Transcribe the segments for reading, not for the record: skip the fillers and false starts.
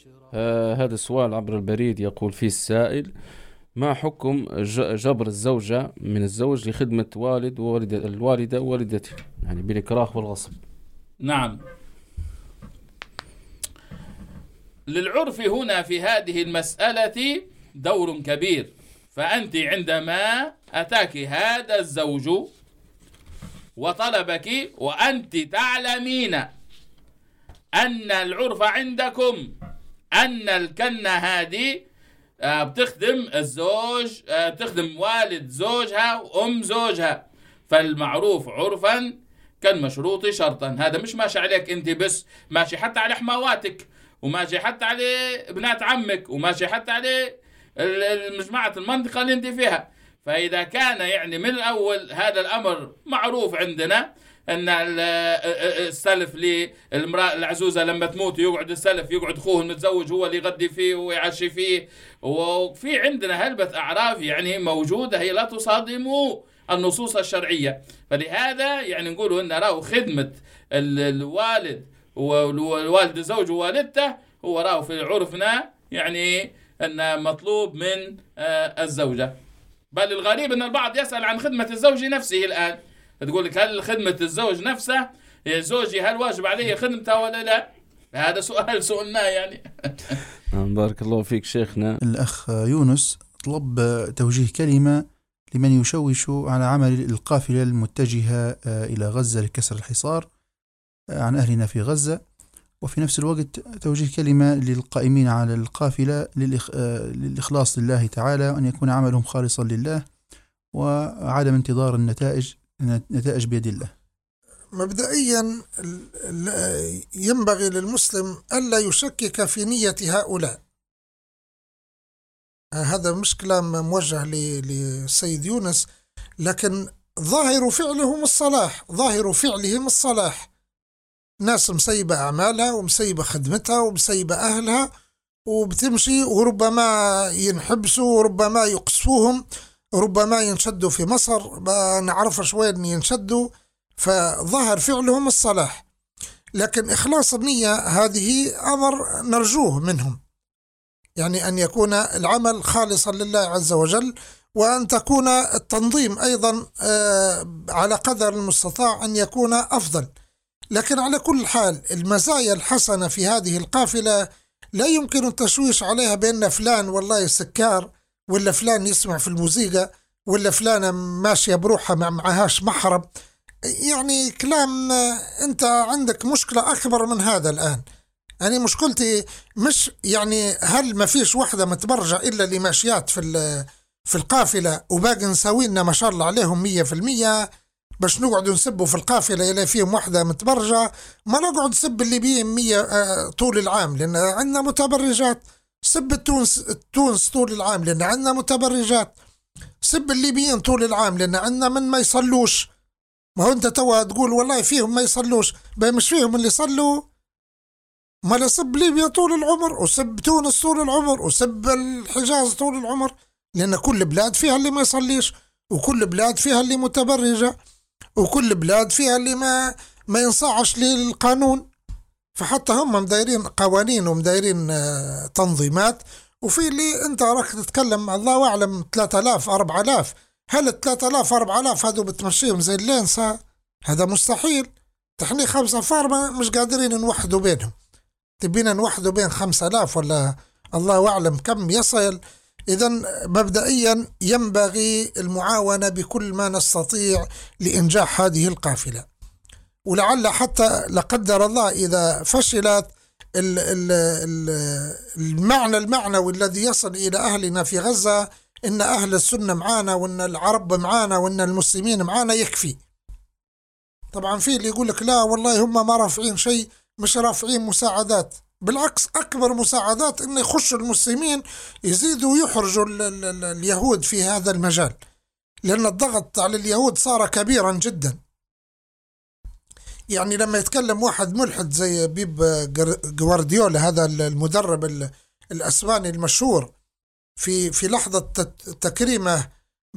هذا السؤال عبر البريد. يقول فيه السائل: ما حكم جبر الزوجة من الزوج لخدمة والد الوالدة ووالدته، يعني بالإكراه والغصب؟ نعم، للعرف هنا في هذه المسألة دور كبير. فأنت عندما أتاك هذا الزوج وطلبك وأنت تعلمين أن العرف عندكم أن الكنة هذه بتخدم الزوج، بتخدم والد زوجها وأم زوجها، فالمعروف عرفا كالمشروط شرطا. هذا مش ماشي عليك أنت بس، ماشي حتى على حمواتك، وماشي حتى على بنات عمك، وماشي حتى على المجموعة المنطقة اللي انت فيها. فإذا كان يعني من الأول هذا الأمر معروف عندنا أن السلف للمرأة العزوزة لما تموت يقعد السلف، يقعد أخوه المتزوج هو اللي يغدي فيه ويعشي فيه، وفي عندنا هلبة أعراف يعني موجودة هي لا تصادم النصوص الشرعية. فلهذا يعني نقولوا أن راه خدمة الوالد والوالد الزوج ووالدته هو راه في عرفنا يعني أن مطلوب من الزوجة. بل الغريب أن البعض يسأل عن خدمة الزوج نفسه الآن، تقول لك هل خدمة الزوج نفسه زوجي هل واجب عليه خدمته ولا لا؟ هذا سؤال سؤالنا يعني. بارك الله فيك شيخنا. الأخ يونس طلب توجيه كلمة لمن يشوش على عمل القافلة المتجهة إلى غزة لكسر الحصار عن أهلنا في غزة، وفي نفس الوقت توجيه كلمة للقائمين على القافلة للإخلاص لله تعالى، وأن يكون عملهم خالصا لله وعدم انتظار النتائج بيد الله. مبدئيا ينبغي للمسلم ألا يشكك في نية هؤلاء. هذا مش كلام موجه للسيد يونس، لكن ظاهر فعلهم الصلاح، ظاهر فعلهم الصلاح. ناس مسيبة أعمالها ومسيبة خدمتها ومسيبة أهلها وبتمشي، وربما ينحبسوا وربما يقصفوهم، ربما ينشدوا في مصر، ما نعرفش وين ينشدوا. فظهر فعلهم الصلاح، لكن إخلاص النية هذه أمر نرجوه منهم، يعني أن يكون العمل خالصا لله عز وجل، وأن تكون التنظيم أيضا على قدر المستطاع أن يكون أفضل. لكن على كل حال المزايا الحسنة في هذه القافلة لا يمكن التشويش عليها بأن فلان والله سكار، ولا فلان يسمع في الموسيقى، ولا فلانة ماشية بروحها معهاش محرم. يعني كلام، أنت عندك مشكلة أكبر من هذا الآن. يعني مشكلتي مش يعني هل ما فيش واحدة متبرجة إلا اللي ماشيات في القافلة وباقي نسوينا ما شاء الله عليهم 100%، باش نقعد نسبوا في القافلة إلا فيهم واحدة متبرجة؟ ما نقعد نسب اللي بيهم 100 طول العام لأن عندنا متبرجات. سب تونس طول العام لأن عندنا متبرجات. سب الليبيين طول العام لأن عندنا من ما يصلوش. ما هو أنت توا تقول والله فيهم ما يصلوش، مش فيهم اللي يصلوا. ما لسب ليبيا طول العمر، وسب تونس طول العمر، وسب الحجاز طول العمر، لأن كل بلاد فيها اللي ما يصليش، وكل بلاد فيها اللي متبرجة، وكل بلاد فيها اللي ما ينصاعش للقانون. فحتى هم مدايرين قوانين ومدايرين تنظيمات، وفي اللي انت راك تتكلم الله أعلم 3000 4000. هل 3000 4000 هذو بتمشيهم زي اللينسة؟ هذا مستحيل. تحني 5 فار مش قادرين نوحدوا بينهم، تبينا نوحدوا بين 5000 ولا الله أعلم كم يصل. إذن مبدئيا ينبغي المعاونة بكل ما نستطيع لإنجاح هذه القافلة، ولعل حتى لقدر الله إذا فشلت المعنى المعنوي الذي يصل إلى أهلنا في غزة إن أهل السنة معانا، وإن العرب معانا، وإن المسلمين معانا، يكفي. طبعا في اللي يقول لك لا والله هم ما رافعين شيء، مش رافعين مساعدات. بالعكس أكبر مساعدات إن يخشوا المسلمين يزيدوا يحرجوا اليهود في هذا المجال، لأن الضغط على اليهود صار كبيرا جدا. يعني لما يتكلم واحد ملحد زي بيب جوارديولا، هذا المدرب الأسباني المشهور، في لحظة تكريمه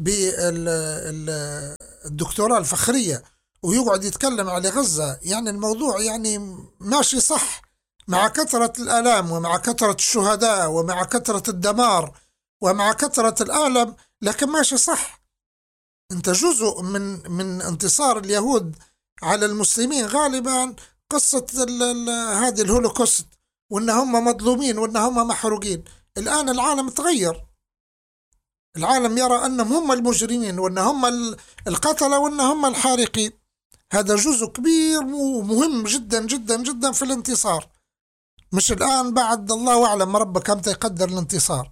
بالدكتوراه الفخرية، ويقعد يتكلم على غزة، يعني الموضوع يعني ماشي صح، مع كثرة الآلام ومع كثرة الشهداء ومع كثرة الدمار ومع كثرة الألم، لكن ماشي صح. أنت جزء من انتصار اليهود على المسلمين غالبا قصة هذه الهولوكوست، وإن هم مظلومين وإن هم محروقين. الآن العالم تغير، العالم يرى أنهم هم المجرمين وأن هم القتلة وأن هم الحارقين. هذا جزء كبير ومهم جدا جدا جدا في الانتصار. مش الآن بعد الله أعلم ربك كم يقدر الانتصار.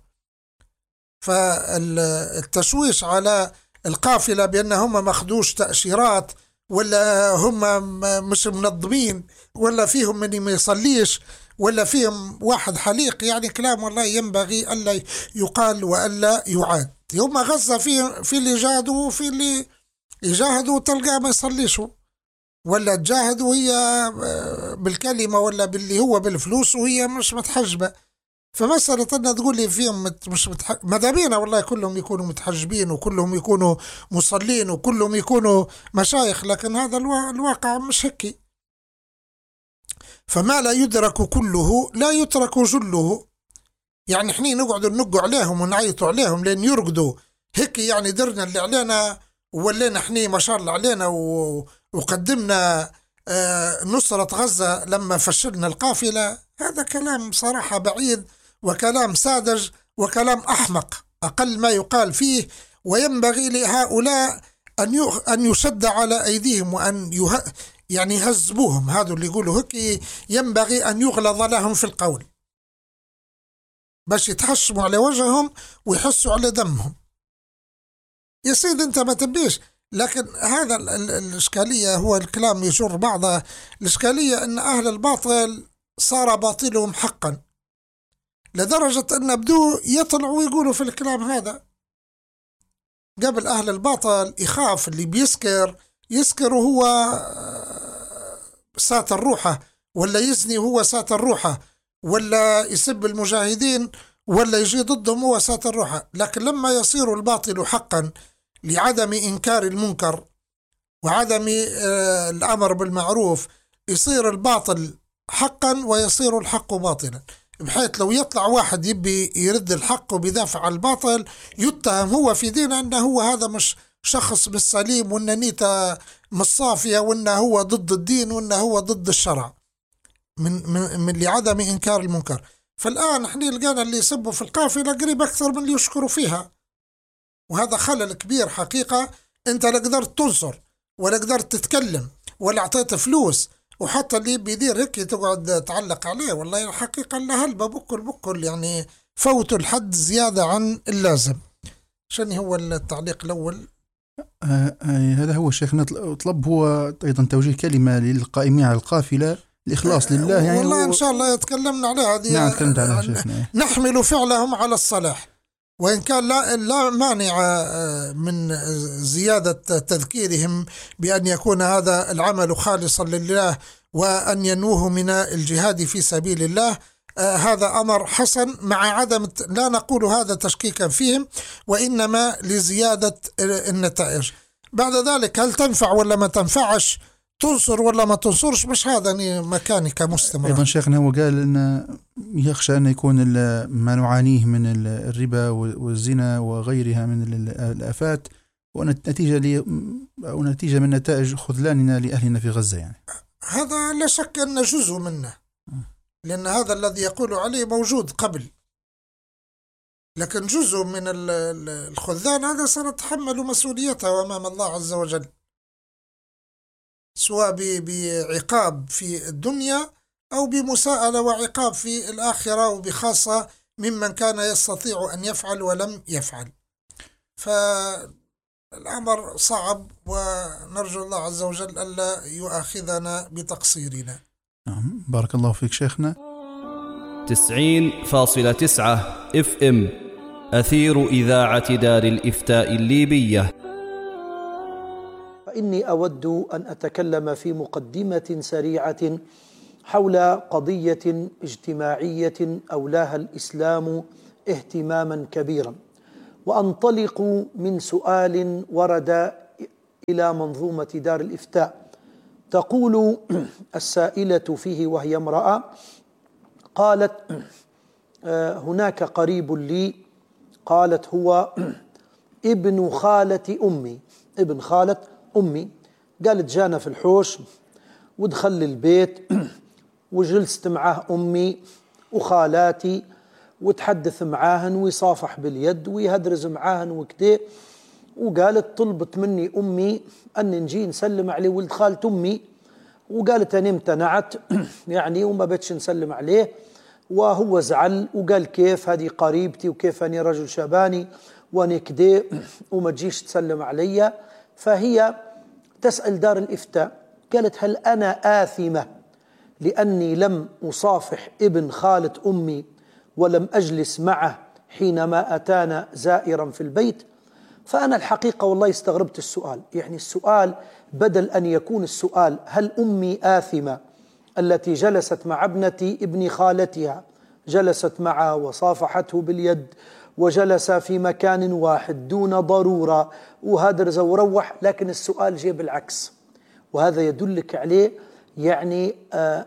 فالتشويش على القافلة بأن هم مخدوش تأشيرات ولا هم مش منظمين ولا فيهم من ما يصليش ولا فيهم واحد حليق، يعني كلام والله ينبغي ألا يقال وألا يعاد. يوم غزة في اللي جاهدوا وفي اللي يجاهدوا تلقى ما يصليشوا، ولا تجاهدوا هي بالكلمة ولا باللي هو بالفلوس وهي مش متحجبة. فمسألة أن تقول لي فيهم مش ماذا بينا والله كلهم يكونوا متحجبين وكلهم يكونوا مصلين وكلهم يكونوا مشايخ، لكن هذا الواقع مش هيك. فما لا يدرك كله لا يترك جله. يعني احنا نقعد ننقوا عليهم ونعيطوا عليهم لين يرقدوا هيك، يعني درنا اللي علينا ولينا احنا ما شاء الله علينا وقدمنا نصرة غزة لما فشلنا القافلة. هذا كلام صراحة بعيد وكلام ساذج وكلام أحمق أقل ما يقال فيه. وينبغي لهؤلاء أن يشد على أيديهم وأن يعني يهذبوهم. هذا اللي يقولوا هيك ينبغي أن يغلظ لهم في القول باش يتحشموا على وجههم ويحسوا على دمهم. يا سيد أنت ما تبيش، لكن هذا الإشكالية هو الكلام يجر بعضه. الإشكالية أن أهل الباطل صار باطلهم حقا لدرجة أن بدوا يطلعوا ويقولوا في الكلام هذا. قبل أهل الباطل يخاف اللي يسكر وهو ساتر روحه، ولا يزني وهو ساتر روحه، ولا يسب المجاهدين ولا يجي ضدهم هو ساتر روحه. لكن لما يصير الباطل حقا لعدم إنكار المنكر وعدم الأمر بالمعروف، يصير الباطل حقا ويصير الحق باطلا، بحيث لو يطلع واحد يبي يرد الحق وبيدافع عن الباطل يتهم هو في دينه أنه هو هذا مش شخص بالسليم وأن نيته مش صافية وأنه هو ضد الدين وأنه هو ضد الشرع من لعدم إنكار المنكر. فالآن احنا لقينا اللي يسبوا في القافلة قريب أكثر من اللي يشكروا فيها، وهذا خلل كبير حقيقة. انت لا قدرت تنصر ولا قدرت تتكلم ولا اعطيت فلوس، وحتى اللي بيدير هيك تقعد تعلق عليه. والله الحقيقة اللي هلبة بكل يعني فوتوا الحد زيادة عن اللازم. شن هو التعليق الأول؟ هذا هو الشيخ طلب هو أيضا توجيه كلمة للقائمين على القافلة الإخلاص لله. يعني والله إن شاء الله يتكلمنا عليها هذه. نعم تكلمت عليها شيخنا. نحمل فعلهم على الصلاح، وإن كان لا مانع من زيادة تذكيرهم بأن يكون هذا العمل خالصا لله وأن ينوه من الجهاد في سبيل الله. هذا أمر حسن، مع عدم لا نقول هذا تشكيكا فيهم وإنما لزيادة النتائج. بعد ذلك هل تنفع ولا ما تنفعش، تنصر ولا ما تنصرش، مش هذا مكاني كمستمر. أيضا شيخنا هو قال أن يخشى أن يكون ما نعانيه من الربا والزنا وغيرها من الآفات ونتيجة من نتائج خذلاننا لأهلنا في غزة. يعني هذا لا شك أن جزء منه، لأن هذا الذي يقول عليه موجود قبل، لكن جزء من الخذلان هذا سنتحمل مسؤوليته أمام الله عز وجل، سواء بعقاب في الدنيا أو بمساءلة وعقاب في الآخرة، وبخاصة ممن كان يستطيع أن يفعل ولم يفعل. فالأمر صعب، ونرجو الله عز وجل ألا يؤاخذنا بتقصيرنا. بارك الله فيك شيخنا. 90.9 FM أثير إذاعة دار الإفتاء الليبية. إني أود أن أتكلم في مقدمة سريعة حول قضية اجتماعية أولاها الإسلام اهتماما كبيرا، وأنطلق من سؤال ورد إلى منظومة دار الإفتاء. تقول السائلة فيه وهي امرأة: قالت هناك قريب لي، قالت هو ابن خالة أمي، ابن خالة أمي. قالت جانا في الحوش ودخل البيت وجلست معاه أمي وخالاتي وتحدث معاهن ويصافح باليد ويهدرز معاهن وكده. وقالت طلبت مني أمي أن نجي نسلم عليه ولد خالة أمي، وقالت أنا امتنعت يعني وما بتش نسلم عليه، وهو زعل وقال كيف هذه قريبتي وكيف أني رجل شباني وأنا كده وما تجيش تسلم علي. فهي تسأل دار الإفتاء قالت هل أنا آثمة لأني لم أصافح ابن خالة أمي ولم أجلس معه حينما أتانا زائرا في البيت؟ فأنا الحقيقة والله استغربت السؤال. يعني السؤال بدل أن يكون السؤال هل أمي آثمة التي جلست مع ابنتي ابن خالتها، جلست معه وصافحته باليد وجلس في مكان واحد دون ضرورة وهدرز وروح، لكن السؤال جاء بالعكس. وهذا يدلك عليه يعني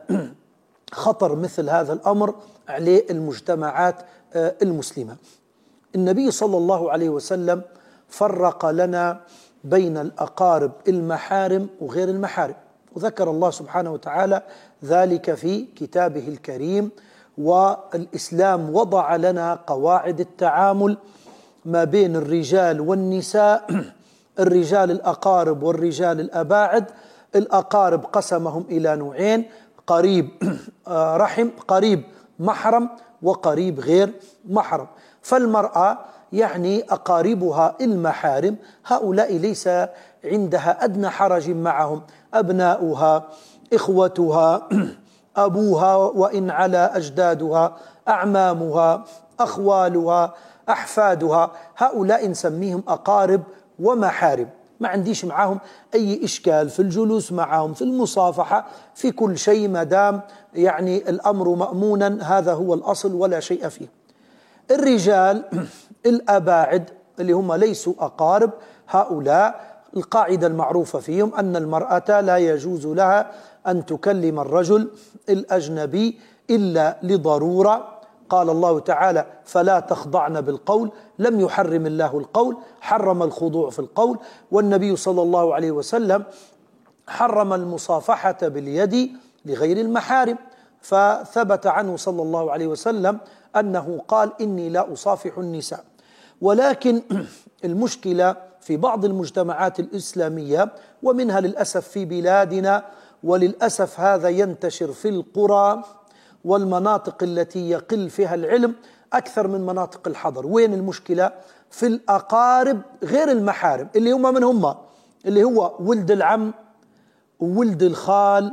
خطر مثل هذا الأمر عليه المجتمعات المسلمة. النبي صلى الله عليه وسلم فرق لنا بين الأقارب المحارم وغير المحارم، وذكر الله سبحانه وتعالى ذلك في كتابه الكريم. والإسلام وضع لنا قواعد التعامل ما بين الرجال والنساء، الرجال الأقارب والرجال الأباعد. الأقارب قسمهم إلى نوعين: قريب رحم، قريب محرم، وقريب غير محرم. فالمرأة يعني أقاربها المحارم هؤلاء ليس عندها أدنى حرج معهم، أبناؤها، إخوتها، أبوها وإن على أجدادها، أعمامها، أخوالها، أحفادها، هؤلاء نسميهم أقارب ومحارم. ما عنديش معهم أي إشكال في الجلوس معهم، في المصافحة، في كل شيء، ما دام يعني الأمر مأمونا، هذا هو الأصل ولا شيء فيه. الرجال الأباعد اللي هم ليسوا أقارب، هؤلاء القاعدة المعروفة فيهم أن المرأة لا يجوز لها أن تكلم الرجل الأجنبي إلا لضرورة. قال الله تعالى: فلا تخضعن بالقول. لم يحرم الله القول، حرم الخضوع في القول. والنبي صلى الله عليه وسلم حرم المصافحة باليد لغير المحارم، فثبت عنه صلى الله عليه وسلم أنه قال: إني لا أصافح النساء. ولكن المشكلة في بعض المجتمعات الإسلامية، ومنها للأسف في بلادنا، وللأسف هذا ينتشر في القرى والمناطق التي يقل فيها العلم أكثر من مناطق الحضر. وين المشكلة؟ في الأقارب غير المحارم، اللي هم من هم؟ اللي هو ولد العم وولد الخال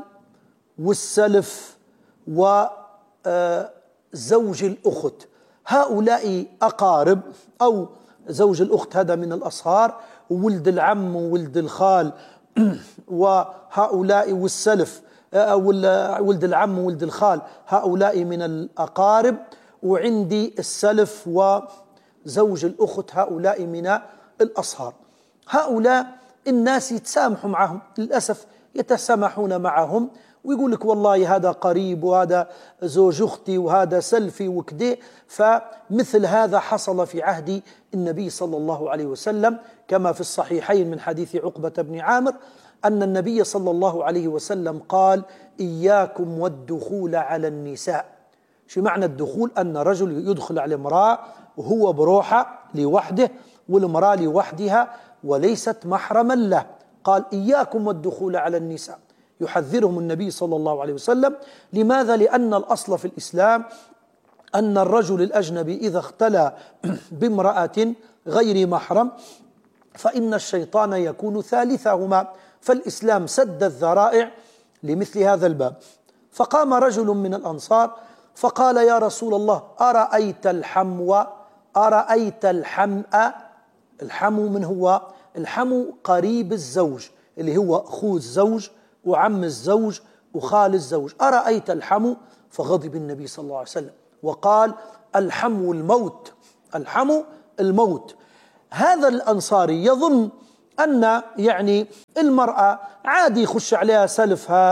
والسلف وزوج الأخت. هؤلاء أقارب، أو زوج الأخت هذا من الأصهار، وولد العم وولد الخال وهؤلاء والسلف، ولد العم وولد الخال، هؤلاء من الأقارب. وعندي السلف وزوج الأخت، هؤلاء من الأصهار. هؤلاء الناس يتسامحوا معهم، للأسف يتسامحون معهم ويقول لك والله هذا قريب وهذا زوج أختي وهذا سلفي وكده. فمثل هذا حصل في عهد النبي صلى الله عليه وسلم، كما في الصحيحين من حديث عقبة بن عامر أن النبي صلى الله عليه وسلم قال: إياكم والدخول على النساء. شو معنى الدخول؟ أن رجل يدخل على امرأة وهو بروحه لوحده والمرأة لوحدها وليست محرما له. قال: إياكم والدخول على النساء، يحذرهم النبي صلى الله عليه وسلم. لماذا؟ لأن الأصل في الإسلام أن الرجل الأجنبي إذا اختلى بامرأة غير محرم فإن الشيطان يكون ثالثهما، فالإسلام سد الذرائع لمثل هذا الباب. فقام رجل من الأنصار فقال: يا رسول الله، أرأيت الحمو؟ أرأيت الحمأ؟ الحمو من هو؟ الحمو قريب الزوج، اللي هو أخو الزوج وعم الزوج وخال الزوج. أرأيت الحمو؟ فغضب النبي صلى الله عليه وسلم وقال: الحمو الموت، الحمو الموت. هذا الأنصاري يظن أن يعني المرأة عادي يخش عليها سلفها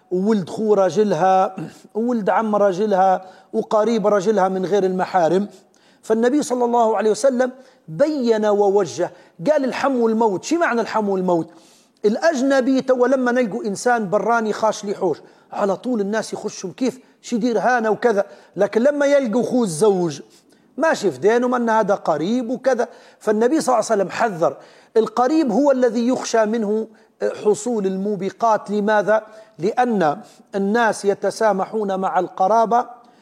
وولد خو رجلها وولد عم رجلها وقريب رجلها من غير المحارم. فالنبي صلى الله عليه وسلم بين ووجه، قال الحم والموت. شو معنى الحم والموت؟ الأجنبي توا لما نلقوا إنسان براني خاش لي حوش على طول الناس يخشوا كيف شدير هانا وكذا، لكن لما يلقوا أخوه الزوج ماشي في دينهم أن هذا قريب وكذا. فالنبي صلى الله عليه وسلم حذر. القريب هو الذي يخشى منه حصول الموبقات. لماذا؟ لأن الناس يتسامحون مع القرابة،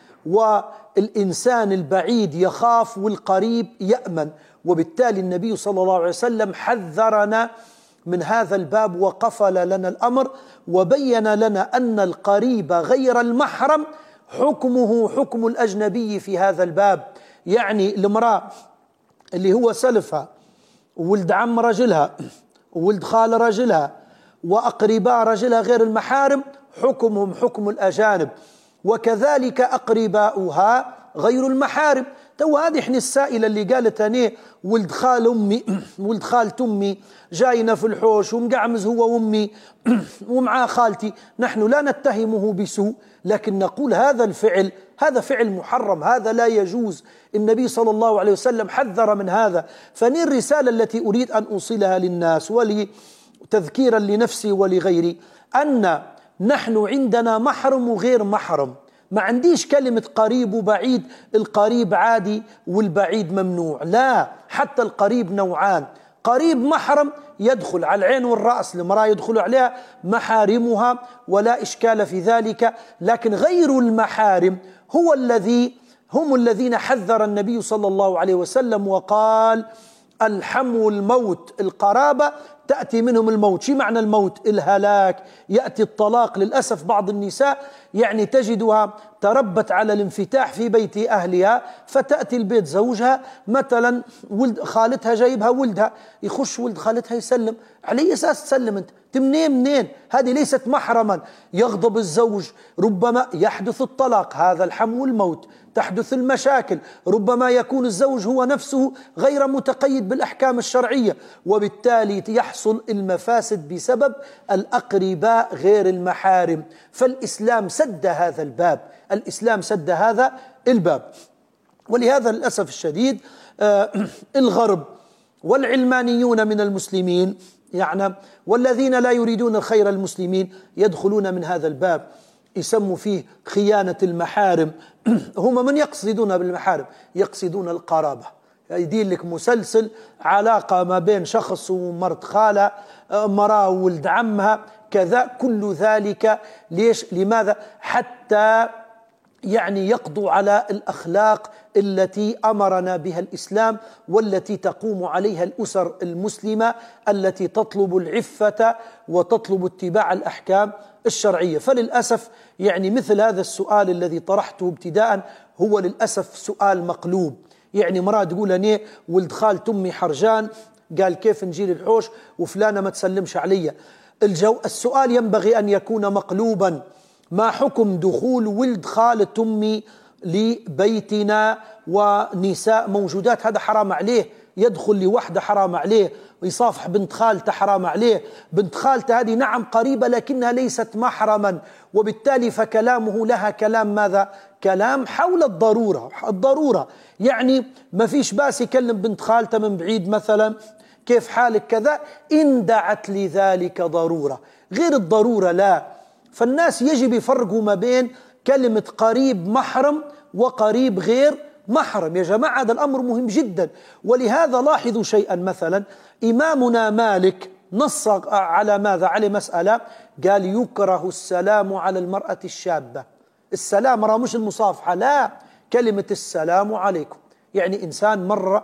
والإنسان البعيد يخاف والقريب يأمن. وبالتالي النبي صلى الله عليه وسلم حذرنا من هذا الباب وقفل لنا الأمر وبين لنا أن القريب غير المحرم حكمه حكم الأجنبي في هذا الباب. يعني المرأة اللي هو سلفها وولد عم رجلها وولد خال رجلها وأقرباء رجلها غير المحارم حكمهم حكم الأجانب، وكذلك أقرباؤها غير المحارم. تو هذه احنا السائلة اللي قالت أنا ولد خال أمي ولد خالة أمي جاينا في الحوش ومقعمز هو وأمي ومعاه خالتي، نحن لا نتهمه بسوء، لكن نقول هذا الفعل هذا فعل محرم، هذا لا يجوز. النبي صلى الله عليه وسلم حذر من هذا. فني الرسالة التي أريد أن أوصلها للناس ولتذكيرا لنفسي ولغيري أن نحن عندنا محرم وغير محرم. ما عنديش كلمة قريب وبعيد، القريب عادي والبعيد ممنوع، لا، حتى القريب نوعان. قريب محرم يدخل على العين والرأس، المرأة يدخل عليها محارمها ولا إشكال في ذلك، لكن غير المحارم هم الذين حذر النبي صلى الله عليه وسلم وقال الحم والموت. القرابة تأتي منهم الموت. شو معنى الموت؟ الهلاك، يأتي الطلاق. للأسف بعض النساء يعني تجدها تربت على الانفتاح في بيت أهلها، فتأتي البيت زوجها مثلا ولد خالتها جايبها ولدها، يخش ولد خالتها يسلم على أساس تسلم أنت منين؟ هذه ليست محرما. يغضب الزوج، ربما يحدث الطلاق، هذا الحم والموت، تحدث المشاكل، ربما يكون الزوج هو نفسه غير متقيد بالأحكام الشرعية، وبالتالي يحصل المفاسد بسبب الأقرباء غير المحارم. فالإسلام سد هذا الباب، الإسلام سد هذا الباب. ولهذا للأسف الشديد الغرب والعلمانيون من المسلمين يعني والذين لا يريدون الخير المسلمين يدخلون من هذا الباب، يسموا فيه خيانة المحارم. هم من يقصدون بالمحارم؟ يقصدون القرابة. يدير لك مسلسل علاقة ما بين شخص ومرت خالة، مرأة وولد عمها، كذا، كل ذلك ليش؟ لماذا؟ حتى يعني يقضوا على الأخلاق التي أمرنا بها الإسلام والتي تقوم عليها الأسر المسلمة التي تطلب العفة وتطلب اتباع الأحكام الشرعية. فللأسف يعني مثل هذا السؤال الذي طرحته ابتداء هو للأسف سؤال مقلوب. يعني مرأة تقول أنا ولد خالة أمي حرجان، قال كيف نجي للحوش وفلانة ما تسلمش علي؟ السؤال ينبغي أن يكون مقلوبا. ما حكم دخول ولد خالة أمي لبيتنا ونساء موجودات؟ هذا حرام عليه. يدخل لوحده حرام عليه، ويصافح بنت خالته حرام عليه. بنت خالته هذه نعم قريبة لكنها ليست محرما، وبالتالي فكلامه لها كلام ماذا؟ كلام حول الضرورة. يعني ما فيش باس يكلم بنت خالته من بعيد مثلا كيف حالك كذا إن دعت لذلك ضرورة، غير الضرورة لا. فالناس يجب يفرقوا ما بين كلمة قريب محرم وقريب غير محرم. يا جماعة هذا الأمر مهم جدا. ولهذا لاحظوا شيئا، مثلا إمامنا مالك نص على ماذا؟ على مسألة، قال يكره السلام على المرأة الشابة. السلام راه مش المصافحة، لا، كلمة السلام عليكم. يعني إنسان مر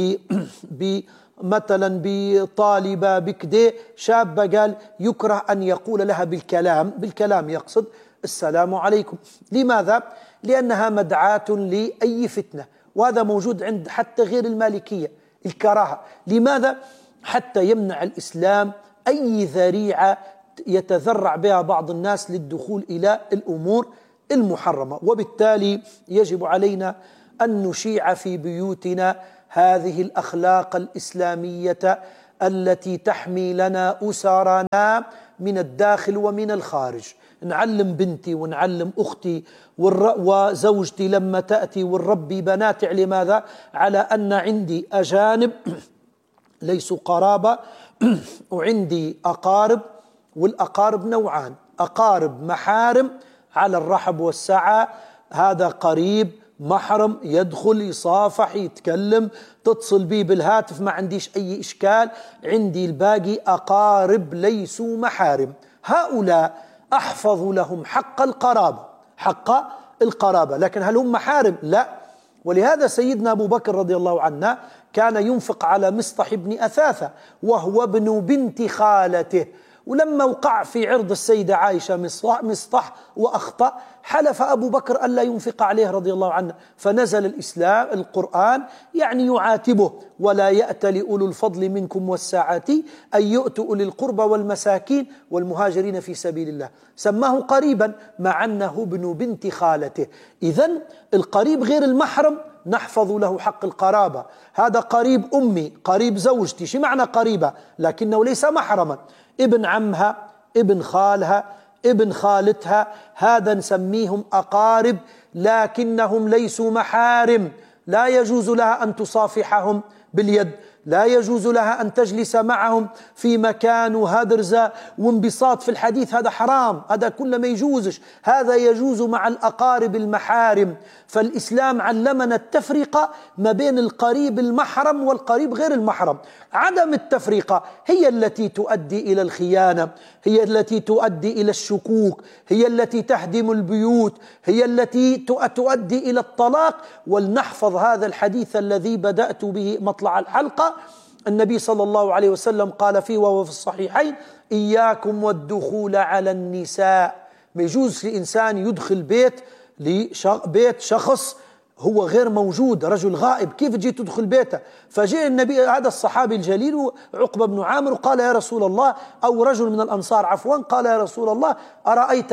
مثلا بطالبة بكده شابة، قال يكره أن يقول لها بالكلام يقصد السلام عليكم. لماذا؟ لأنها مدعاة لأي فتنة، وهذا موجود عند حتى غير المالكية، الكراهة. لماذا؟ حتى يمنع الإسلام أي ذريعة يتذرع بها بعض الناس للدخول إلى الأمور المحرمة. وبالتالي يجب علينا أن نشيع في بيوتنا هذه الأخلاق الإسلامية التي تحمي لنا أسرنا من الداخل ومن الخارج. نعلم بنتي ونعلم أختي وزوجتي لما تأتي ونربي بناتي. لماذا؟ على أن عندي أجانب ليسوا قرابة وعندي أقارب، والأقارب نوعان: أقارب محارم على الرحب والسعة، هذا قريب محرم يدخل يصافح يتكلم تتصل بي بالهاتف ما عنديش أي إشكال. عندي الباقي أقارب ليسوا محارم، هؤلاء أحفظ لهم حق القرابة، حق القرابة، لكن هل هم محارم؟ لا. ولهذا سيدنا أبو بكر رضي الله عنه كان ينفق على مصطح بن أثاثة وهو ابن بنت خالته، ولما وقع في عرض السيدة عائشة مصطح وأخطأ حلف أبو بكر ألا ينفق عليه رضي الله عنه، فنزل القرآن يعني يعاتبه: ولا يأتل أولو الفضل منكم والسعة أن يؤتوا أولي القربى والمساكين والمهاجرين في سبيل الله. سماه قريبا مع أنه ابن بنت خالته. إذن القريب غير المحرم نحفظ له حق القرابة. هذا قريب أمي، قريب زوجتي، شو معنى قريبة؟ لكنه ليس محرما. ابن عمها، ابن خالها، ابن خالتها، هذا نسميهم أقارب لكنهم ليسوا محارم. لا يجوز لها أن تصافحهم باليد، لا يجوز لها أن تجلس معهم في مكان وهدرزة وانبساط في الحديث، هذا حرام، هذا كله ما يجوزش. هذا يجوز مع الأقارب المحارم. فالإسلام علمنا التفرقة ما بين القريب المحرم والقريب غير المحرم. عدم التفرقة هي التي تؤدي إلى الخيانة، هي التي تؤدي إلى الشكوك، هي التي تهدم البيوت، هي التي تؤدي إلى الطلاق. ولنحفظ هذا الحديث الذي بدأت به مطلع الحلقة. النبي صلى الله عليه وسلم قال فيه وهو في الصحيحين: إياكم والدخول على النساء. ما يجوز لإنسان يدخل بيت شخص هو غير موجود، رجل غائب، كيف تجي تدخل بيته؟ فجاء النبي هذا الصحابي الجليل عقبة بن عامر وقال: يا رسول الله، أو رجل من الأنصار عفوا، قال: يا رسول الله، أرأيت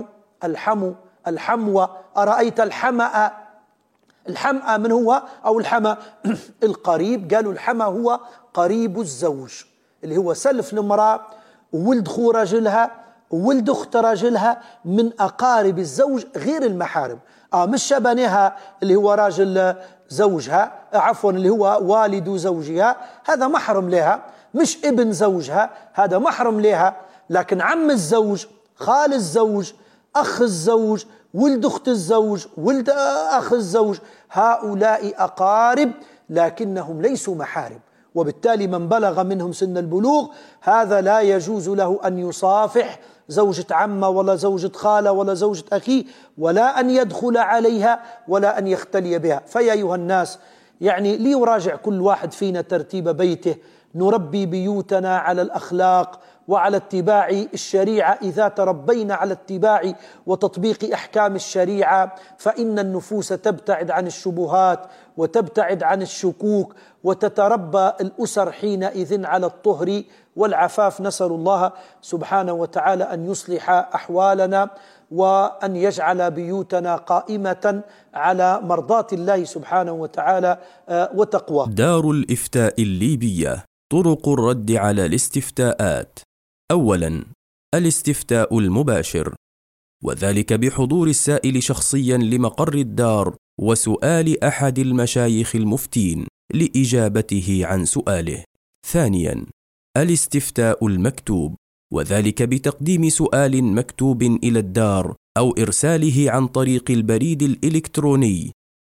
الحمو أرأيت الحمأ؟ الحمأ من هو؟ أو الحمأ القريب. قالوا الحمأ هو قريب الزوج، اللي هو سلف المرأة وولد خو رجلها وولد أخت رجلها، من أقارب الزوج غير المحارم. مش شبنها اللي هو راجل زوجها، عفوا اللي هو والد زوجها، هذا محرم لها. مش ابن زوجها، هذا محرم لها. لكن عم الزوج، خال الزوج، أخ الزوج، ولد أخت الزوج، ولد أخ الزوج، هؤلاء أقارب لكنهم ليسوا محارم. وبالتالي من بلغ منهم سن البلوغ هذا لا يجوز له أن يصافح زوجة عمه ولا زوجة خالة ولا زوجة أخيه، ولا أن يدخل عليها ولا أن يختلي بها. فيا أيها الناس، يعني ليراجع كل واحد فينا ترتيب بيته، نربي بيوتنا على الأخلاق وعلى اتباع الشريعة. إذا تربينا على اتباع وتطبيق أحكام الشريعة فإن النفوس تبتعد عن الشبهات وتبتعد عن الشكوك، وتتربى الأسر حينئذ على الطهر والعفاف. نسأل الله سبحانه وتعالى أن يصلح أحوالنا وأن يجعل بيوتنا قائمة على مرضاة الله سبحانه وتعالى وتقواه. دار الإفتاء الليبية. طرق الرد على الاستفتاءات: أولا، الاستفتاء المباشر، وذلك بحضور السائل شخصيا لمقر الدار وسؤال أحد المشايخ المفتين لإجابته عن سؤاله. ثانيا، الاستفتاء المكتوب، وذلك بتقديم سؤال مكتوب إلى الدار أو إرساله عن طريق البريد الإلكتروني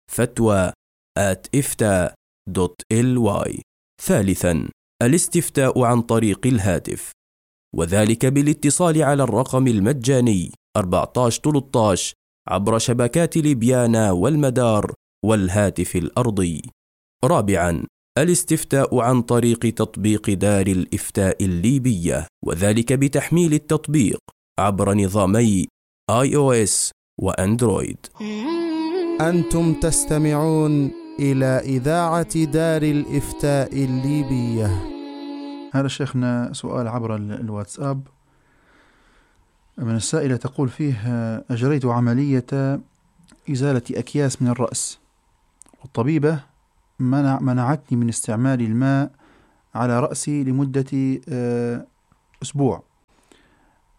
fatwa@ifta.ly. ثالثا، الاستفتاء عن طريق الهاتف، وذلك بالاتصال على الرقم المجاني 1413 عبر شبكات ليبيانا والمدار والهاتف الأرضي. رابعا، الاستفتاء عن طريق تطبيق دار الإفتاء الليبية، وذلك بتحميل التطبيق عبر نظامي iOS وأندرويد. أنتم تستمعون إلى إذاعة دار الإفتاء الليبية. هذا شيخنا سؤال عبر الواتساب من السائلة، تقول فيه: أجريت عملية إزالة أكياس من الرأس، والطبيبة منعتني من استعمال الماء، على رأسي لمدة أسبوع،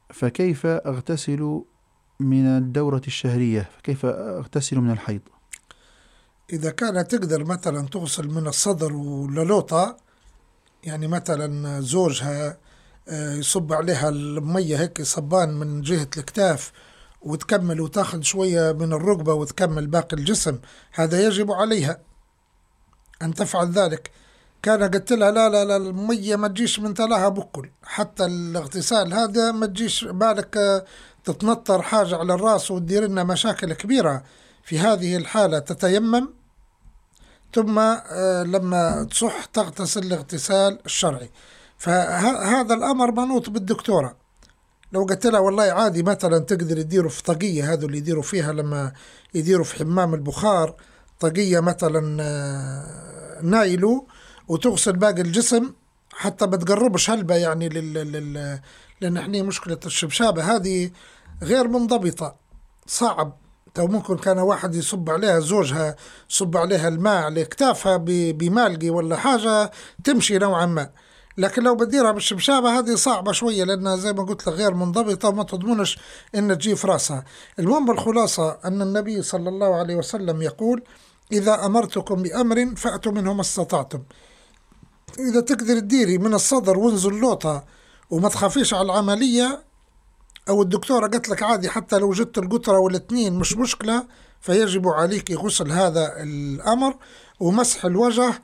فكيف أغتسل من الدورة الشهرية؟ فكيف أغتسل من الحيض؟ إذا كانت تقدر مثلا تغسل من الصدر وللوطة، يعني مثلا زوجها يصب عليها المية هيك صبان من جهة الكتاف وتكمل وتاخذ شوية من الركبة وتكمل باقي الجسم، هذا يجب عليها أن تفعل ذلك. كان قلت لها لا المية ما تجيش من تلاها بكل، حتى الاغتسال هذا ما تجيش بالك تتنطر حاجة على الرأس وتدير لنا مشاكل كبيرة. في هذه الحالة تتيمم، ثم لما تصح تغتسل الاغتسال الشرعي. فهذا الأمر منوط بالدكتورة. لو قلت لها والله عادي مثلا تقدر يديروا في طاقية، هذا اللي يديروا فيها لما يديروا في حمام البخار، طاقية مثلا نايلو، وتغسل باقي الجسم حتى ما تقربش هلبة، يعني لأن احنا مشكلة الشبشابة هذه غير منضبطة، صعب. تو ممكن كان واحد يصب عليها، زوجها يصب عليها الماء على كتافها بمالقي ولا حاجة تمشي نوعا ما، لكن لو بديرها بالشبشابة هذه صعبة شوية، لأنها زي ما قلت لك غير منضبطة وما تضمنش إن تجي في راسها. المهم بالخلاصة أن النبي صلى الله عليه وسلم يقول: إذا أمرتكم بأمر فأتوا منه ما استطعتم. إذا تقدر تديري من الصدر وانزل لوطة وما تخافيش على العملية، أو الدكتورة قالت لك عادي حتى لو جدت القطرة والاثنين مش مشكلة، فيجب عليك غسل هذا الأمر ومسح الوجه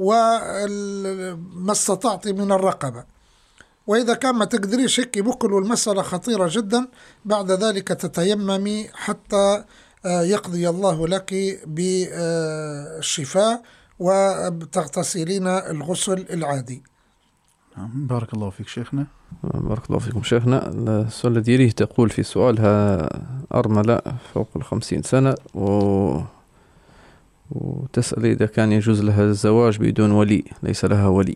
وما استطعت من الرقبة. وإذا كان ما تقدريش هيك بكل، والمسألة خطيرة جدا، بعد ذلك تتيممي حتى يقضي الله لك بالشفاء وتغتسلين الغسل العادي. بارك الله فيك شيخنا. بارك الله فيكم شيخنا. السؤال الذي يليه تقول في سؤالها: أرملة فوق 50 سنة وتسأل إذا كان يجوز لها الزواج بدون ولي، ليس لها ولي.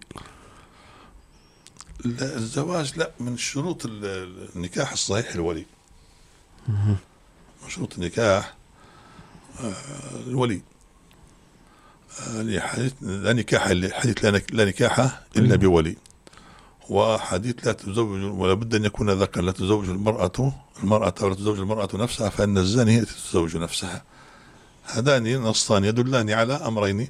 لا، الزواج لا، من شروط النكاح الصحيح الولي. من شروط النكاح الولي. لا نكاح، حديث لا نكاح إلا بولي، وحديث لا تزوج ولا بد أن يكون ذكر، لا تزوج المرأة ولا تزوج المرأة نفسها، فإن الزانية تتزوج نفسها. هذان نصان يدلان على أمرين: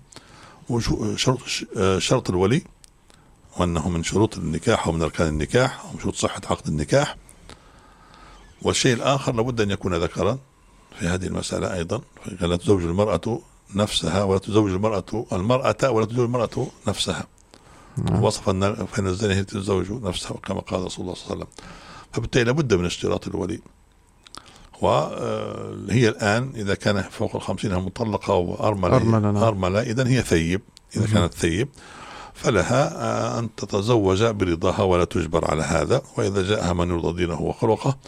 شرط الولي، وأنه من شروط النكاح ومن أركان النكاح ومن شروط صحة عقد النكاح. والشيء الآخر لابد أن يكون ذكرا في هذه المسألة أيضا، لا تزوج المرأة نفسها ولا تزوج المرأة ولا تزوج المرأة نفسها. وصف فإن الزانية تتزوج نفسها كما قال رسول الله صلى الله عليه وسلم. فبالتالي لابد من اشتراط الولي. وهي الآن إذا كان فوق 50 مطلقة وأرملة إذن هي ثيب. إذا كانت ثيب فلها أن تتزوج برضاها ولا تجبر على هذا. وإذا جاءها من يرضى دينه وخلقه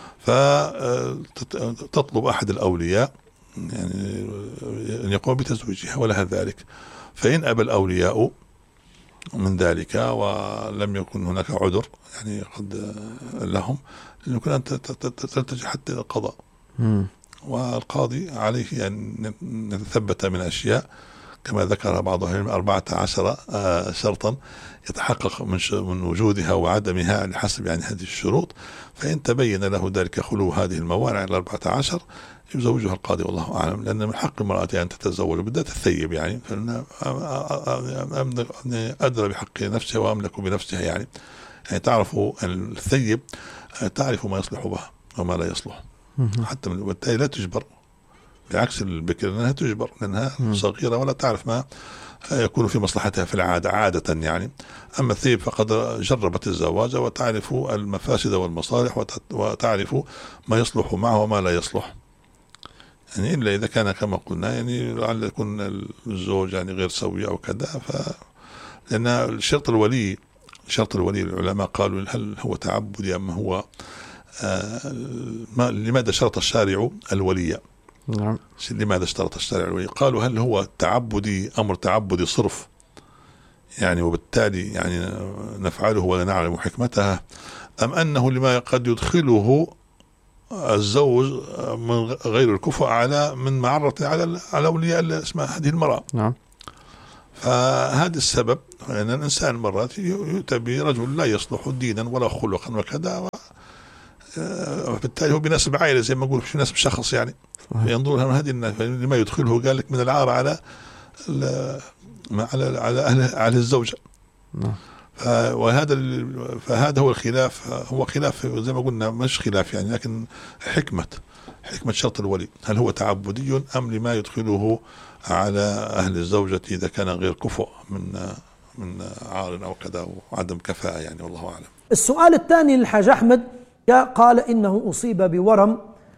فتطلب أحد الأولياء يعني أن يقوم بتزويجها ولها ذلك. فإن أبى الأولياء من ذلك ولم يكن هناك عذر يعني قد لهم، يمكن أن تلتجئ حتى القضاء. والقاضي عليه أن يتثبت من أشياء كما ذكر بعضهم 14 شرطا يتحقق من وجودها وعدمها على حسب يعني هذه الشروط. فإن تبين له ذلك خلو هذه الموانع 14 يزوجها القاضي والله أعلم، لأن من حق المرأة أن تتزوج بالذات الثيب، يعني أدرى بحق نفسها وأملك بنفسها. يعني تعرف الثيب تعرف ما يصلح بها وما لا يصلح، حتى بالتالي لا تجبر، بعكس البكر لأنها تجبر لأنها صغيرة ولا تعرف ما يكون في مصلحتها في العادة عادة يعني. أما الثيب فقد جربت الزواج وتعرف المفاسد والمصالح وتعرف ما يصلح معه وما لا يصلح، يعني إلا إذا كان كما قلنا يعني لعل يكون الزوج يعني غير سوي أو كذا. لأن شرط الولي العلماء قالوا هل هو تعبدي أم هو لماذا شرط الشارع الولي؟ نعم. لماذا اشترط الشارع الولي؟ قالوا هل هو تعبدي أمر تعبدي صرف يعني وبالتالي يعني نفعله ولا نعلم حكمتها، أم أنه لما قد يدخله الزوج من غير الكفء على من معرة على أولياء اسمها هذه المرأة. نعم. فهذا السبب أن الإنسان مرات يؤتى برجل لا يصلح دينا ولا خلقا وكذا، بالتالي هو بيناسب عائلة زي ما أقول، مش بيناسب شخص يعني. ينظر لها هذه لما يدخله، قال لك من العار على على الزوجة. فهذا هو الخلاف، هو خلاف زي ما قلنا، مش خلاف يعني، لكن حكمة شرط الولي، هل هو تعبدي أم لما يدخله على أهل الزوجة إذا كان غير كفؤ من عار أو كذا وعدم كفاءة يعني، والله أعلم. السؤال الثاني للحاج أحمد، قال إنه أصيب بورم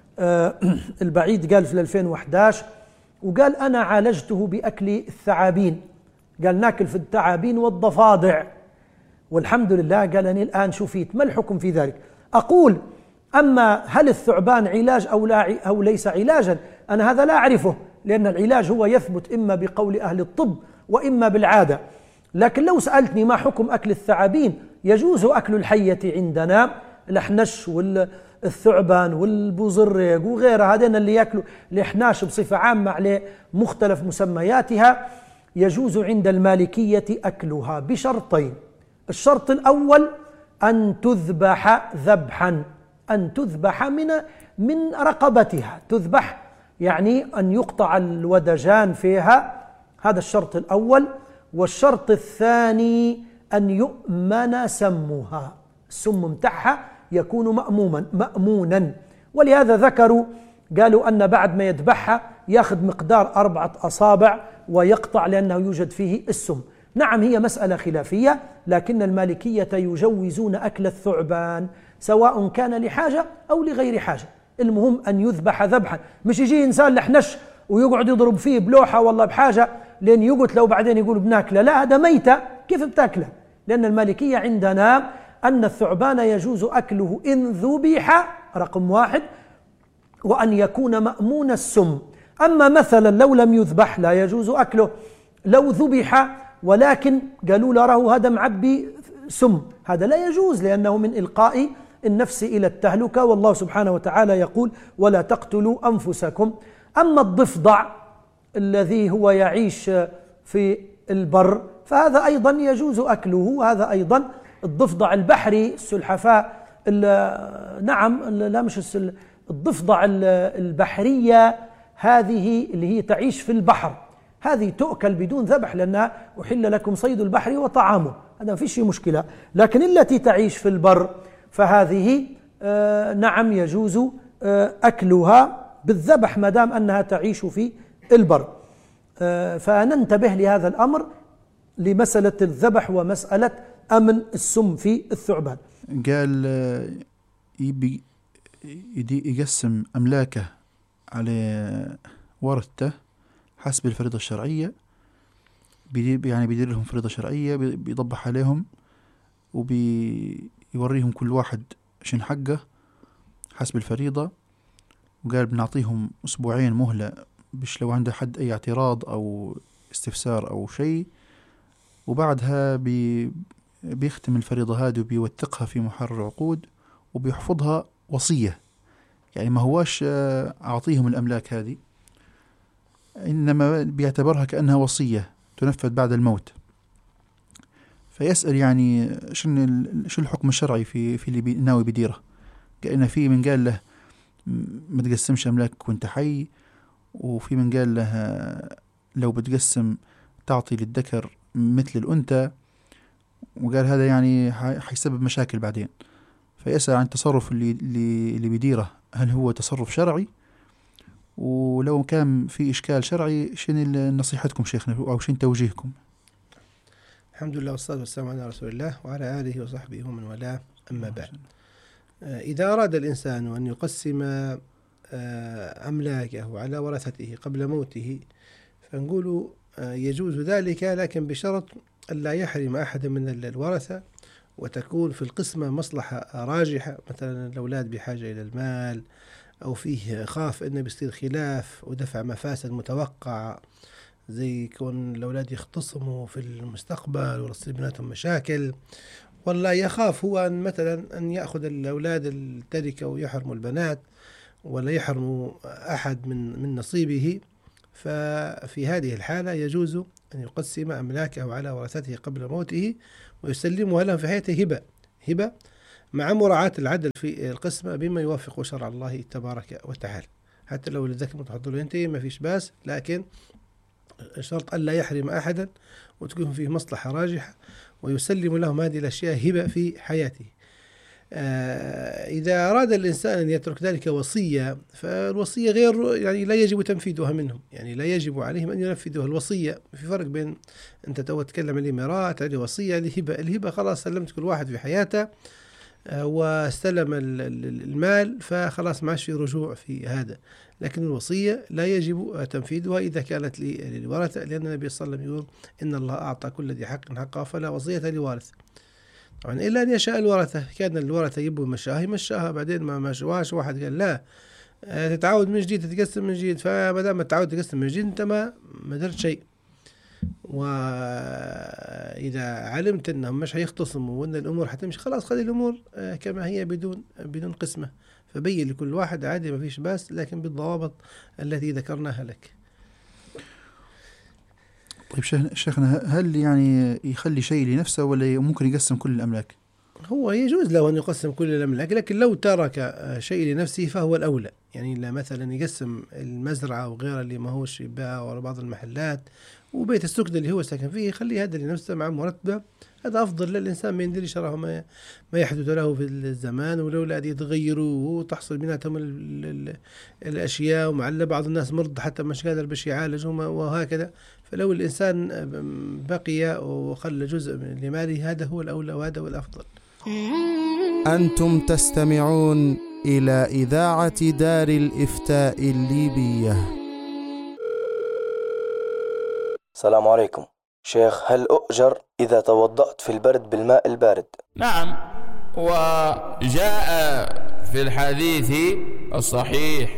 البعيد، قال في 2011، وقال أنا عالجته بأكل الثعابين، قال ناكل في الثعابين والضفادع والحمد لله، قال أني الآن شفيت. ما الحكم في ذلك؟ أقول أما هل الثعبان علاج أو ليس علاجا، أنا هذا لا أعرفه، لأن العلاج هو يثبت إما بقول أهل الطب وإما بالعادة. لكن لو سألتني ما حكم أكل الثعابين، يجوز أكل الحية عندنا، الأحنش والثعبان والبوزرق وغيرها، هذين اللي يأكلوا الإحناش بصفة عامة على مختلف مسمياتها، يجوز عند المالكية أكلها بشرطين. الشرط الأول أن تذبح ذبحا، أن تذبح من رقبتها، تذبح يعني أن يقطع الودجان فيها، هذا الشرط الأول. والشرط الثاني أن يؤمن سمها، السم متاعها يكون مأمونا. ولهذا ذكروا، قالوا أن بعد ما يذبحها يأخذ مقدار 4 أصابع ويقطع، لأنه يوجد فيه السم. نعم هي مسألة خلافية، لكن المالكية يجوزون أكل الثعبان سواء كان لحاجة أو لغير حاجة، المهم أن يذبح ذبحا، مش يجي إنسان لحنش ويقعد يضرب فيه بلوحة والله بحاجة لأن يقتله وبعدين يقول بناكله، لا هذا ميتة كيف بتاكله؟ لأن المالكية عندنا أن الثعبان يجوز أكله إن ذبح، رقم 1، وأن يكون مأمون السم. أما مثلا لو لم يذبح لا يجوز أكله، لو ذبح ولكن قالوا له هذا معبي سم، هذا لا يجوز، لأنه من إلقاء النفس إلى التهلكة، والله سبحانه وتعالى يقول ولا تقتلوا أنفسكم. أما الضفدع الذي هو يعيش في البر فهذا أيضا يجوز أكله، هذا أيضا الضفدع البحري السلحفاء، نعم لا مش الضفدع البحرية، هذه اللي هي تعيش في البحر، هذه تؤكل بدون ذبح، لأنها أحل لكم صيد البحر وطعامه، هذا ما فيش مشكلة. لكن التي تعيش في البر فهذه نعم يجوز أكلها بالذبح ما دام أنها تعيش في البر. فننتبه لهذا الأمر، لمسألة الذبح ومسألة أمن السم في الثعبان. قال يبي يقسم أملاكه على ورثته حسب الفريضة الشرعية، يعني بيدير لهم فريضة شرعية، بيضبح عليهم وبيوريهم كل واحد شن حقه حسب الفريضة. وقال بنعطيهم 2 أسبوع مهلة، بش لو عنده حد أي اعتراض أو استفسار أو شيء، وبعدها بيختم الفريضة هذه وبيوثقها في محرر عقود وبيحفظها وصية، يعني ما هواش أعطيهم الأملاك هذه، إنما بيعتبرها كأنها وصية تنفذ بعد الموت. فيسأل يعني شو الحكم الشرعي في اللي ناوي بديره؟ كأن في من قال له ما تقسمش أملاك وانت حي، وفي من قال له لو بتقسم تعطي للذكر مثل الأنثى، وقال هذا يعني حيسبب مشاكل بعدين. فيسأل عن التصرف اللي بيديره هل هو تصرف شرعي، ولو كان في إشكال شرعي شن نصيحتكم شيخنا أو شن توجيهكم؟ الحمد لله والصلاة والسلام على رسول الله وعلى آله وصحبه ومن والاه، أما بعد. إذا أراد الإنسان أن يقسم أملاكه على ورثته قبل موته فنقول يجوز ذلك، لكن بشرط ألا يحرم أحد من الورثة، وتكون في القسمة مصلحة راجحة، مثلا الأولاد بحاجة إلى المال، أو فيه خاف أنه بيصير خلاف ودفع مفاسد متوقعة، زي كون الأولاد يختصموا في المستقبل ويصير بيناتهم مشاكل، ولا يخاف هو أن مثلا أن يأخذ الأولاد التركة ويحرموا البنات ولا يحرموا أحد من نصيبه. ففي هذه الحالة يجوز أن يقسم أملاكه على ورثته قبل موته ويسلمها لهم في حياته هبة مع مراعاة العدل في القسمة بما يوافق شرع الله تبارك وتعالى. حتى لو الذكر متفضل ينتهي ما فيش باس، لكن شرط ألا يحرم أحدا وتكون فيه مصلحة راجحة ويسلم لهم هذه الأشياء هبة في حياته. إذا أراد الإنسان أن يترك ذلك وصية، فالوصية غير يعني لا يجب تنفيذها منهم، يعني لا يجب عليهم أن ينفذوها. الوصية في فرق بين أنت تتكلم عن الإمارات، عن وصية الهبة. الهبة خلاص سلمت كل واحد في حياته واستلم المال، فخلاص ما عادش في رجوع في هذا. لكن الوصية لا يجب تنفيذها إذا كانت للورثة، لأن النبي صلى الله عليه وسلم يقول إن الله أعطى كل ذي حق حقه فلا وصية لوارث. طبعا إلا أن يشاء الورثة، كان الورثة يبوا مشاها بعدين ما مشواش، واحد قال لا تتعود من جديد تتقسم من جديد، فما دام تتعود تقسم من جديد أنت ما درت شيء. وإذا علمت أنهم مش هيختصموا وأن الأمور حتمشي، خلاص خلي الأمور كما هي بدون قسمة، فبين لكل واحد عادي ما فيش باس، لكن بالضوابط التي ذكرناها لك. طيب شيخنا، هل يعني يخلي شيء لنفسه ولا ممكن يقسم كل الأملاك؟ هو يجوز له أن يقسم كل الأملاك، لكن لو ترك شيء لنفسه فهو الأولى. يعني لا مثلا يقسم المزرعة وغيرها اللي ما هوش يباع ولا بعض المحلات، وبيت السكن اللي هو ساكن فيه يخلي هذا لنفسه مع مرتبة، هذا أفضل للإنسان. ما يندري شرعه ما يحدث له في الزمان، ولولا أن يتغيروا وتحصل بيناتهم الأشياء، ومعلّ بعض الناس مرض حتى مش قادر باش يعالجهم وهكذا. فلو الإنسان بقي وخلى جزء من لماله هذا هو الأولى وهذا هو الأفضل. أنتم تستمعون إلى إذاعة دار الإفتاء الليبية. السلام عليكم شيخ، هل أؤجر إذا توضأت في البرد بالماء البارد؟ نعم، وجاء في الحديث الصحيح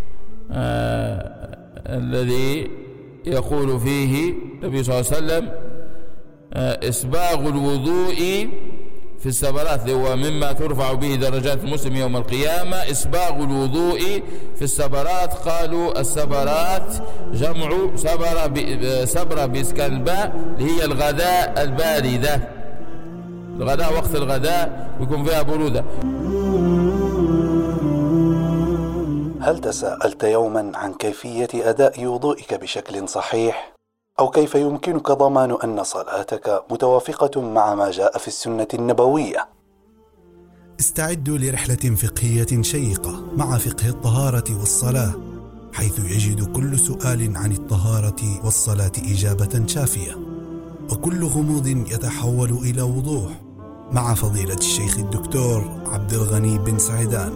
الذي يقول فيه النبي صلى الله عليه وسلم إسباغ الوضوء في السبرات، هو مما ترفع به درجات المسلم يوم القيامة. إسباغ الوضوء في السبرات، قالوا السبرات جمع سبرة بإسكان الباء، اللي هي الغداء الباردة، الغداء وقت الغداء يكون فيها برودة. هل تساءلت يوما عن كيفية أداء وضوئك بشكل صحيح؟ أو كيف يمكنك ضمان أن صلاتك متوافقة مع ما جاء في السنة النبوية؟ استعدوا لرحلة فقهية شيقة مع فقه الطهارة والصلاة، حيث يجد كل سؤال عن الطهارة والصلاة إجابة شافية، وكل غموض يتحول إلى وضوح، مع فضيلة الشيخ الدكتور عبد الغني بن سعيدان.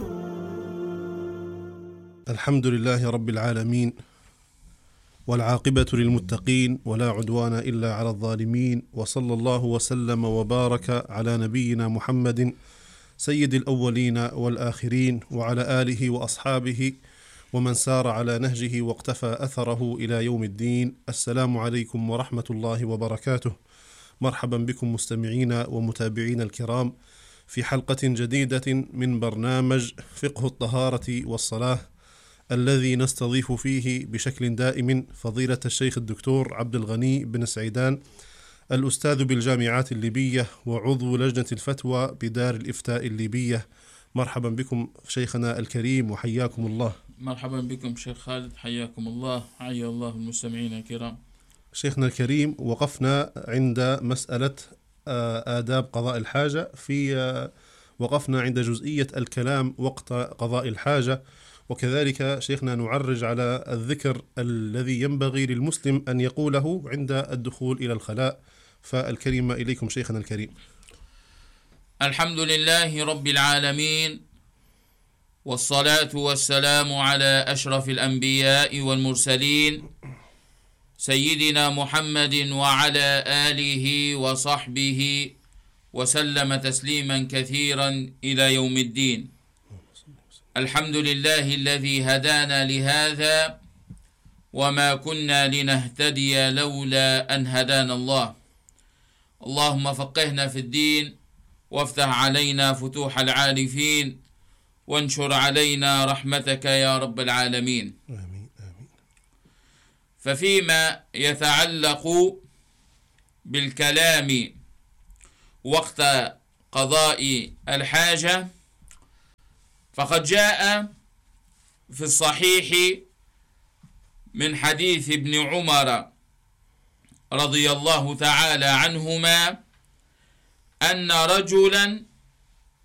الحمد لله رب العالمين، والعاقبة للمتقين، ولا عدوان إلا على الظالمين، وصلى الله وسلم وبارك على نبينا محمد سيد الأولين والآخرين، وعلى آله وأصحابه ومن سار على نهجه واقتفى أثره إلى يوم الدين. السلام عليكم ورحمة الله وبركاته. مرحبا بكم مستمعين ومتابعين الكرام في حلقة جديدة من برنامج فقه الطهارة والصلاة، الذي نستضيف فيه بشكل دائم فضيلة الشيخ الدكتور عبد الغني بن سعيدان، الأستاذ بالجامعات الليبية وعضو لجنة الفتوى بدار الإفتاء الليبية. مرحبا بكم شيخنا الكريم وحياكم الله. مرحبا بكم شيخ خالد، حياكم الله، حيا الله المستمعين الكرام. شيخنا الكريم، وقفنا عند مسألة آداب قضاء الحاجة، وقفنا عند جزئية الكلام وقت قضاء الحاجة، وكذلك شيخنا نعرج على الذكر الذي ينبغي للمسلم أن يقوله عند الدخول إلى الخلاء. فالكلمة إليكم شيخنا الكريم. الحمد لله رب العالمين، والصلاة والسلام على أشرف الأنبياء والمرسلين سيدنا محمد وعلى آله وصحبه وسلم تسليما كثيرا إلى يوم الدين. الحمد لله الذي هدانا لهذا، وما كنا لنهتدي لولا أن هدانا الله. اللهم فقهنا في الدين، وافتح علينا فتوح العارفين، وانشر علينا رحمتك يا رب العالمين. آمين آمين. ففيما يتعلق بالكلام وقت قضاء الحاجة، فقد جاء في الصحيح من حديث ابن عمر رضي الله تعالى عنهما أن رجلا